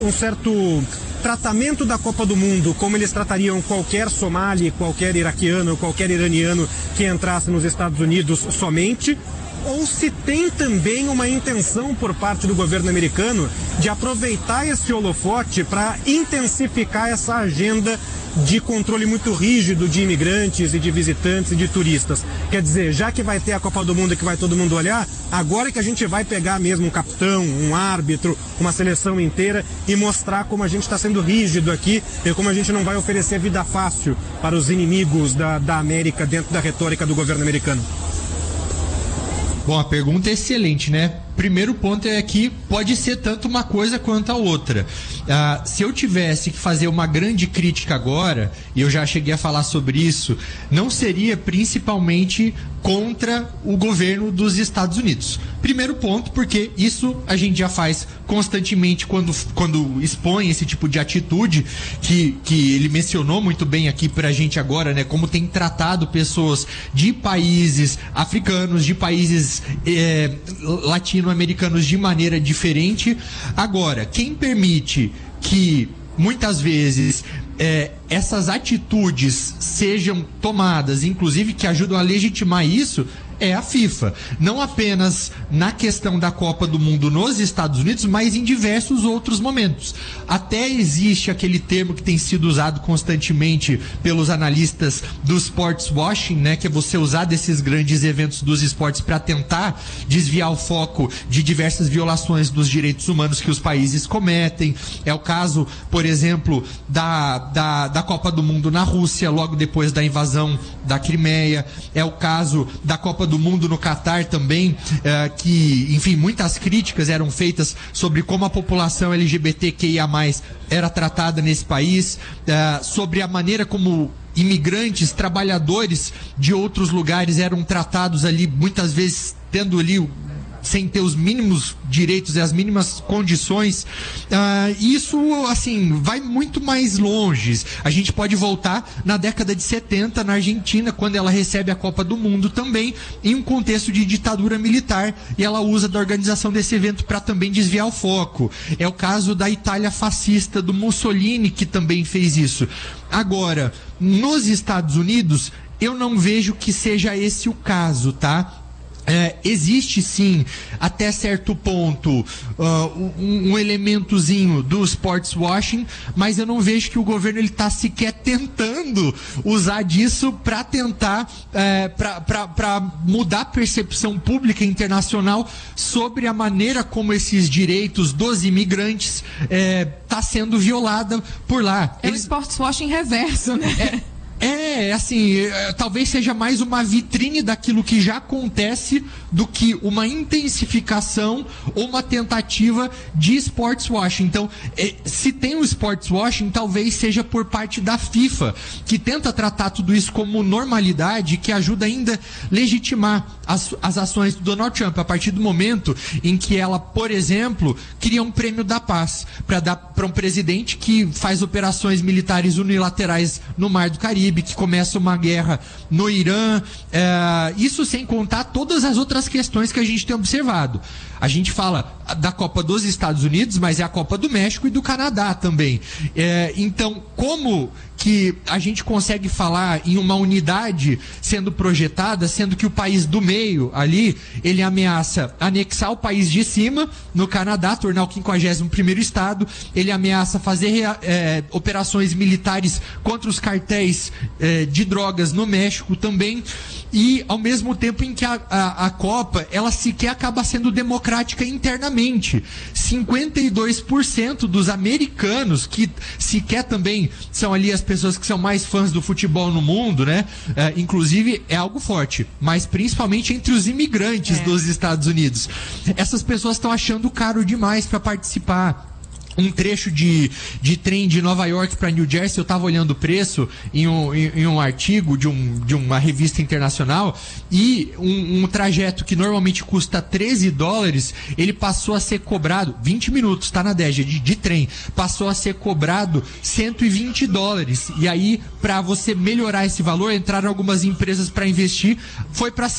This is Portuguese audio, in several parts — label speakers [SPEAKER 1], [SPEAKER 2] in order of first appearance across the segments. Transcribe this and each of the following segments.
[SPEAKER 1] um certo tratamento da Copa do Mundo, como eles tratariam qualquer somali, qualquer iraquiano, qualquer iraniano que entrasse nos Estados Unidos somente, ou se tem também uma intenção por parte do governo americano de aproveitar esse holofote para intensificar essa agenda de controle muito rígido de imigrantes e de visitantes e de turistas. Quer dizer, já que vai ter a Copa do Mundo e que vai todo mundo olhar, agora é que a gente vai pegar mesmo um capitão, um árbitro, uma seleção inteira e mostrar como a gente está sendo rígido aqui e como a gente não vai oferecer vida fácil para os inimigos da América dentro da retórica do governo americano.
[SPEAKER 2] Bom, a pergunta é excelente, né? Primeiro ponto é que pode ser tanto uma coisa quanto a outra. Se eu tivesse que fazer uma grande crítica agora, e eu já cheguei a falar sobre isso, não seria principalmente contra o governo dos Estados Unidos. Primeiro ponto, porque isso a gente já faz constantemente quando expõe esse tipo de atitude, que ele mencionou muito bem aqui pra gente agora, né? Como tem tratado pessoas de países africanos, de países latino-americanos de maneira diferente. Agora, quem permite que muitas vezes essas atitudes sejam tomadas, inclusive que ajudam a legitimar isso, é a FIFA. Não apenas na questão da Copa do Mundo nos Estados Unidos, mas em diversos outros momentos. Até existe aquele termo que tem sido usado constantemente pelos analistas do sports washing, né, que é você usar desses grandes eventos dos esportes para tentar desviar o foco de diversas violações dos direitos humanos que os países cometem. É o caso, por exemplo, da Copa do Mundo na Rússia, logo depois da invasão da Crimeia. É o caso da Copa do Mundo no Catar também, que, enfim, muitas críticas eram feitas sobre como a população LGBTQIA+, era tratada nesse país, sobre a maneira como imigrantes, trabalhadores de outros lugares eram tratados ali, muitas vezes tendo ali sem ter os mínimos direitos e as mínimas condições. Isso, assim, vai muito mais longe. A gente pode voltar na década de 70, na Argentina, quando ela recebe a Copa do Mundo também, em um contexto de ditadura militar, e ela usa da organização desse evento para também desviar o foco. É o caso da Itália fascista, do Mussolini, que também fez isso. Agora, nos Estados Unidos, eu não vejo que seja esse o caso, tá? Existe sim, até certo ponto, um elementozinho do sports washing, mas eu não vejo que o governo ele está sequer tentando usar disso para tentar para mudar a percepção pública internacional sobre a maneira como esses direitos dos imigrantes tá sendo violada por lá.
[SPEAKER 3] O sports washing reverso, né?
[SPEAKER 2] Assim, talvez seja mais uma vitrine daquilo que já acontece do que uma intensificação ou uma tentativa de sports washing. Então, se tem o sports washing, talvez seja por parte da FIFA, que tenta tratar tudo isso como normalidade, que ajuda ainda a legitimar as ações do Donald Trump, a partir do momento em que ela, por exemplo, cria um prêmio da paz para dar para um presidente que faz operações militares unilaterais no Mar do Caribe, que começa uma guerra no Irã, isso sem contar todas as outras questões que a gente tem observado. A gente fala da Copa dos Estados Unidos, mas é a Copa do México e do Canadá também. Então, como que a gente consegue falar em uma unidade sendo projetada, sendo que o país do meio ali, ele ameaça anexar o país de cima, no Canadá, tornar o 51º estado, ele ameaça fazer operações militares contra os cartéis de drogas no México também, e ao mesmo tempo em que a Copa, ela sequer acaba sendo democrática internamente. 52% dos americanos, que sequer também são ali as pessoas que são mais fãs do futebol no mundo, né? Inclusive é algo forte, mas principalmente entre os imigrantes dos Estados Unidos. Essas pessoas estão achando caro demais para participar. Um trecho de trem de Nova York para New Jersey, eu estava olhando o preço em um artigo de uma revista internacional, e um trajeto que normalmente custa $13, ele passou a ser cobrado 20 minutos, tá na DEG, de trem, passou a ser cobrado $120. E aí, para você melhorar esse valor, entraram algumas empresas para investir, foi para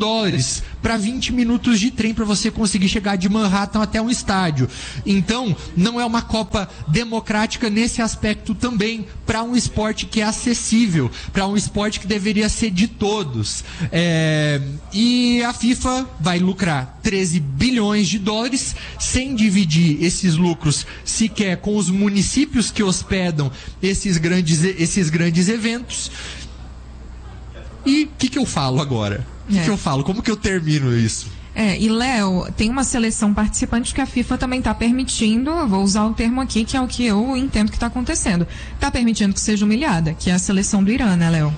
[SPEAKER 2] $105 para 20 minutos de trem para você conseguir chegar de Manhattan até um estádio. Então, não é uma Copa democrática nesse aspecto também, para um esporte que é acessível, para um esporte que deveria ser de todos. E a FIFA vai lucrar 13 bilhões de dólares sem dividir esses lucros sequer com os municípios que hospedam esses grandes eventos. E o que eu falo agora? O que eu falo? Como que eu termino isso?
[SPEAKER 3] E Léo, tem uma seleção participante que a FIFA também está permitindo, vou usar o termo aqui, que é o que eu entendo que está acontecendo. Está permitindo que seja humilhada, que é a seleção do Irã, né, Léo?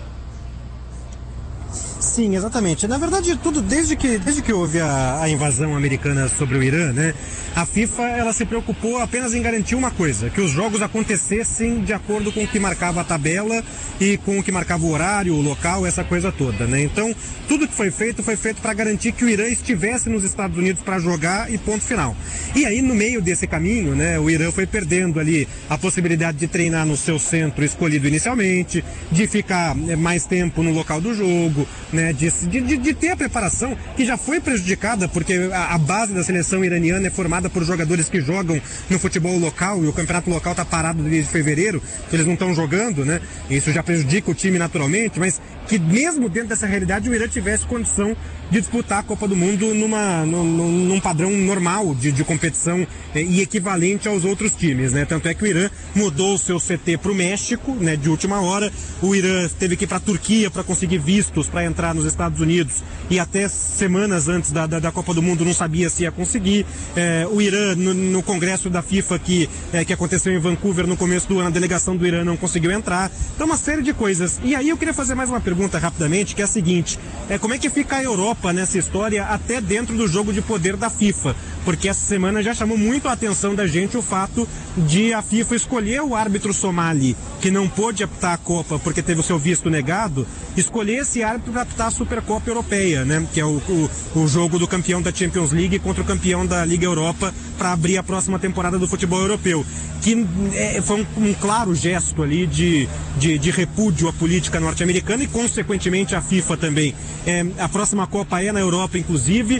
[SPEAKER 1] Sim, exatamente. Na verdade, tudo desde que houve a invasão americana sobre o Irã, né? A FIFA, ela se preocupou apenas em garantir uma coisa, que os jogos acontecessem de acordo com o que marcava a tabela e com o que marcava o horário, o local, essa coisa toda, né? Então, tudo que foi feito para garantir que o Irã estivesse nos Estados Unidos para jogar e ponto final. E aí, no meio desse caminho, né, o Irã foi perdendo ali a possibilidade de treinar no seu centro escolhido inicialmente, de ficar mais tempo no local do jogo, né, de ter a preparação que já foi prejudicada, porque a base da seleção iraniana é formada por jogadores que jogam no futebol local, e o campeonato local está parado desde fevereiro, eles não estão jogando, né? Isso já prejudica o time naturalmente, mas que mesmo dentro dessa realidade o Irã tivesse condição de disputar a Copa do Mundo num padrão normal de competição e equivalente aos outros times, né? Tanto é que o Irã mudou o seu CT para o México, né, de última hora. O Irã teve que ir para a Turquia para conseguir vistos para entrar nos Estados Unidos, e até semanas antes da Copa do Mundo não sabia se ia conseguir. O Irã, no congresso da FIFA que aconteceu em Vancouver no começo do ano, a delegação do Irã não conseguiu entrar. Então, uma série de coisas. E aí eu queria fazer mais uma pergunta rapidamente, que é a seguinte: como é que fica a Europa nessa história, até dentro do jogo de poder da FIFA? Porque essa semana já chamou muito a atenção da gente o fato de a FIFA escolher o árbitro somali, que não pôde apitar a Copa porque teve o seu visto negado, escolher esse árbitro para apitar a Supercopa Europeia, né? Que é o jogo do campeão da Champions League contra o campeão da Liga Europa, para abrir a próxima temporada do futebol europeu. Que foi um claro gesto ali de repúdio à política norte-americana e, consequentemente, à FIFA também. A próxima Copa é na Europa, inclusive.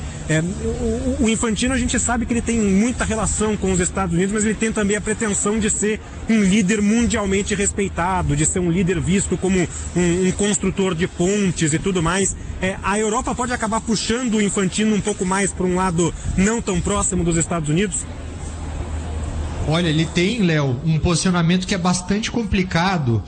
[SPEAKER 1] O Infantino, a gente sabe que ele tem muita relação com os Estados Unidos, mas ele tem também a pretensão de ser um líder mundialmente respeitado, de ser um líder visto como um construtor de pontes e tudo mais. A Europa pode acabar puxando o Infantino um pouco mais para um lado não tão próximo dos Estados Unidos?
[SPEAKER 2] Olha, ele tem, Léo, um posicionamento que é bastante complicado.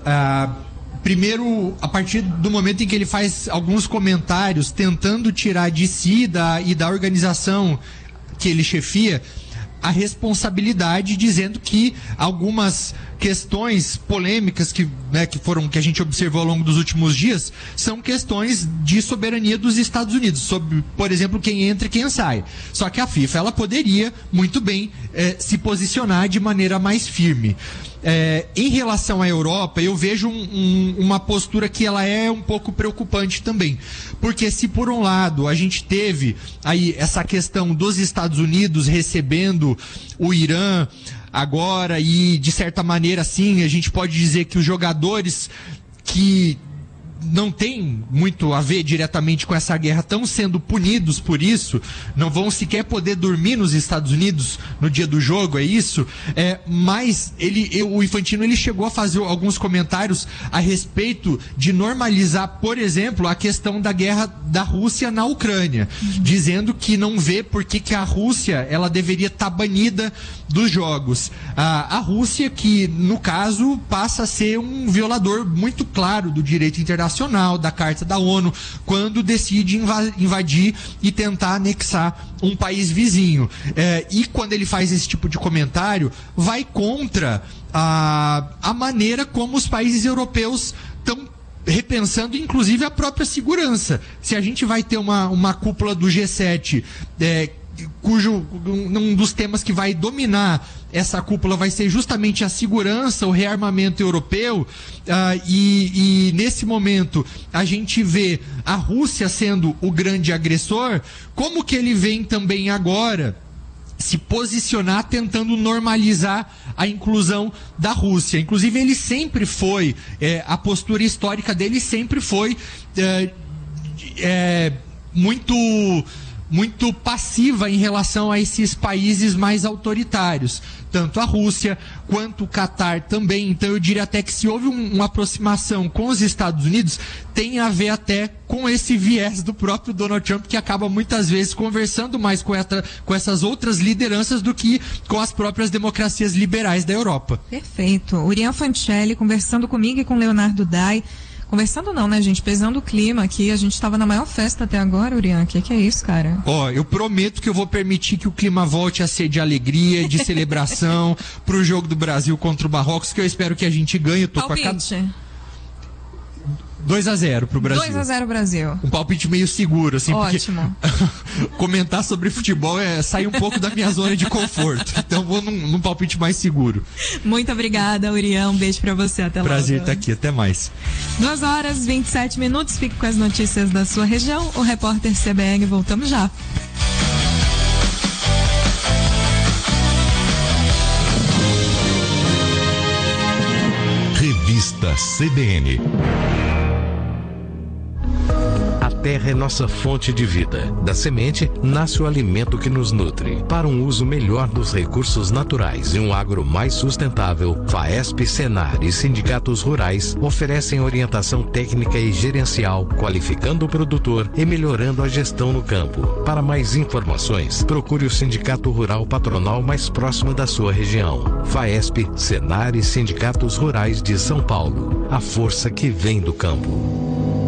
[SPEAKER 2] Primeiro, a partir do momento em que ele faz alguns comentários tentando tirar de si e da organização que ele chefia a responsabilidade, dizendo que algumas questões polêmicas que a gente observou ao longo dos últimos dias são questões de soberania dos Estados Unidos, sobre, por exemplo, quem entra e quem sai. Só que a FIFA, ela poderia muito bem se posicionar de maneira mais firme. Em relação à Europa, eu vejo uma postura que ela é um pouco preocupante também, porque se por um lado a gente teve aí essa questão dos Estados Unidos recebendo o Irã agora, e de certa maneira, sim, a gente pode dizer que os jogadores que não tem muito a ver diretamente com essa guerra estão sendo punidos por isso, não vão sequer poder dormir nos Estados Unidos no dia do jogo, é isso? Mas o Infantino, ele chegou a fazer alguns comentários a respeito de normalizar, por exemplo, a questão da guerra da Rússia na Ucrânia, dizendo que não vê por que a Rússia ela deveria estar banida dos jogos. A Rússia, que no caso passa a ser um violador muito claro do direito internacional, da Carta da ONU, quando decide invadir e tentar anexar um país vizinho. E quando ele faz esse tipo de comentário, vai contra a maneira como os países europeus estão repensando, inclusive, a própria segurança. Se a gente vai ter uma cúpula do G7, cujo um dos temas que vai dominar essa cúpula vai ser justamente a segurança, o rearmamento europeu, e nesse momento a gente vê a Rússia sendo o grande agressor, como que ele vem também agora se posicionar tentando normalizar a inclusão da Rússia? Inclusive, ele sempre foi, a postura histórica dele sempre foi muito muito passiva em relação a esses países mais autoritários, tanto a Rússia quanto o Catar também. Então eu diria até que se houve uma aproximação com os Estados Unidos, tem a ver até com esse viés do próprio Donald Trump, que acaba muitas vezes conversando mais com essas outras lideranças do que com as próprias democracias liberais da Europa.
[SPEAKER 3] Perfeito. Urian Fancelli conversando comigo e com Leonardo Dai. Conversando não, né, gente? Pesando o clima aqui. A gente estava na maior festa até agora, Urian. O que é isso, cara?
[SPEAKER 2] Eu prometo que eu vou permitir que o clima volte a ser de alegria, de celebração pro jogo do Brasil contra o Marrocos, que eu espero que a gente ganhe.
[SPEAKER 3] Palpite.
[SPEAKER 2] 2-0 pro Brasil.
[SPEAKER 3] 2-0 Brasil.
[SPEAKER 2] Um palpite meio seguro, assim.
[SPEAKER 3] Ótimo.
[SPEAKER 2] Porque comentar sobre futebol é sair um pouco da minha zona de conforto. Então vou num palpite mais seguro.
[SPEAKER 3] Muito obrigada, Urian. Um beijo pra você. Até logo.
[SPEAKER 2] Prazer estar aqui. Até mais.
[SPEAKER 3] 2h27. Fique com as notícias da sua região. O repórter CBN. Voltamos já.
[SPEAKER 4] Revista CBN. A terra é nossa fonte de vida. Da semente nasce o alimento que nos nutre. Para um uso melhor dos recursos naturais e um agro mais sustentável, FAESP, Senar e sindicatos rurais oferecem orientação técnica e gerencial, qualificando o produtor e melhorando a gestão no campo. Para mais informações, procure o Sindicato Rural Patronal mais próximo da sua região. FAESP, Senar e sindicatos rurais de São Paulo. A força que vem do campo.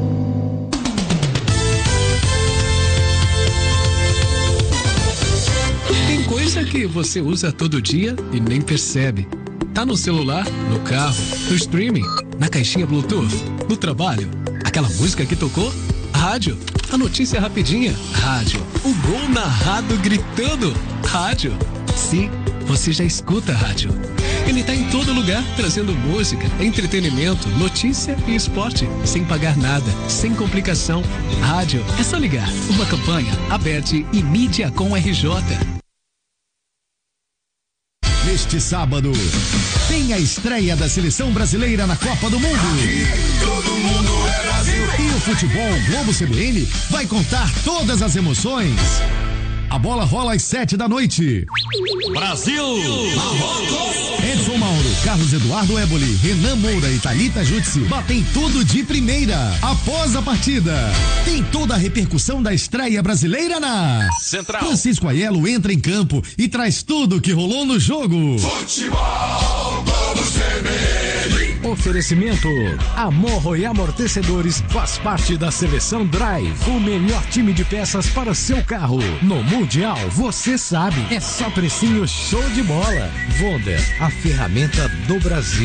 [SPEAKER 5] Coisa que você usa todo dia e nem percebe. Tá no celular, no carro, no streaming, na caixinha Bluetooth, no trabalho. Aquela música que tocou? Rádio. A notícia rapidinha? Rádio. O gol narrado gritando? Rádio. Sim, você já escuta rádio. Ele tá em todo lugar, trazendo música, entretenimento, notícia e esporte, sem pagar nada, sem complicação. Rádio, é só ligar. Uma campanha, Aberte e Mídia com RJ.
[SPEAKER 6] Neste sábado, tem a estreia da Seleção Brasileira na Copa do Mundo.
[SPEAKER 7] Aqui, todo mundo é Brasil.
[SPEAKER 6] E o futebol Globo CBN vai contar todas as emoções. A bola rola às 7 da noite.
[SPEAKER 7] Brasil!
[SPEAKER 6] Edson Mauro, Carlos Eduardo Éboli, Renan Moura e Thalita Jutsi batem tudo de primeira. Após a partida, tem toda a repercussão da estreia brasileira na
[SPEAKER 7] Central.
[SPEAKER 6] Francisco Aiello entra em campo e traz tudo que rolou no jogo.
[SPEAKER 7] Futebol Globo CBN.
[SPEAKER 8] Oferecimento: Amorro e Amortecedores faz parte da Seleção Drive, o melhor time de peças para seu carro. No Mundial, você sabe, é só precinho show de bola. Wonder, a ferramenta do Brasil.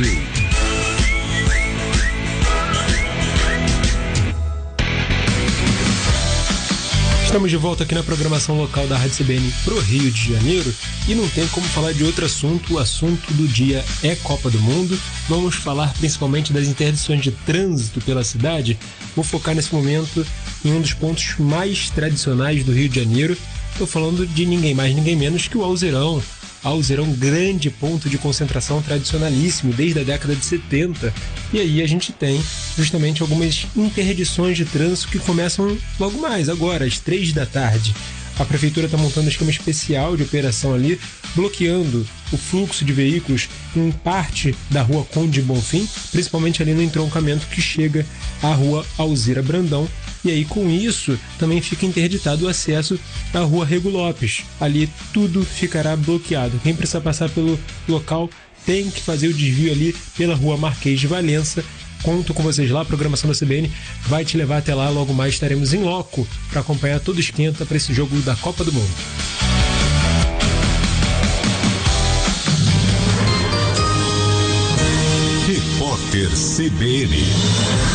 [SPEAKER 9] Estamos de volta aqui na programação local da Rádio CBN pro Rio de Janeiro e não tem como falar de outro assunto. O assunto do dia é Copa do Mundo. Vamos falar principalmente das interdições de trânsito pela cidade. Vou focar nesse momento em um dos pontos mais tradicionais do Rio de Janeiro. Estou falando de ninguém mais, ninguém menos que o Alzerão. Alzerão, grande ponto de concentração tradicionalíssimo desde a década de 70. E aí a gente tem justamente algumas interdições de trânsito que começam logo mais, agora, às 3 da tarde. A prefeitura está montando um esquema especial de operação ali, bloqueando o fluxo de veículos em parte da rua Conde Bonfim, principalmente ali no entroncamento que chega à rua Alzira Brandão. E aí, com isso, também fica interditado o acesso à rua Rego Lopes. Ali tudo ficará bloqueado. Quem precisa passar pelo local tem que fazer o desvio ali pela rua Marquês de Valença. Conto com vocês lá, a programação da CBN vai te levar até lá. Logo mais estaremos em loco para acompanhar todo o esquenta para esse jogo da Copa do Mundo.
[SPEAKER 4] Repórter CBN.